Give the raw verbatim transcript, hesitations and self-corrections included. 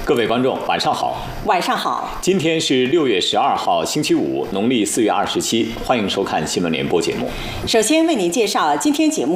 各位观众，晚上好。 晚上好。 今天是六月十二号，星期五，农历四月二十七。欢迎收看新闻联播节目。 首先为您介绍今天节目